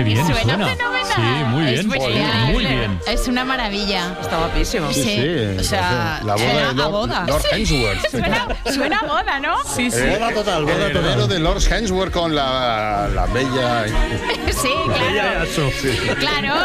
Qué bien suena suena. fenomenal. Sí, muy bien. Es genial. Muy bien. Es una maravilla. Está guapísimo. Sí. O sea, la boda de a boda. Lord Hemsworth. Suena a boda, ¿no? Sí, sí. Boda total, boda El heredero de Lord Hemsworth con la bella... Sí, claro. Ella, eso. Claro.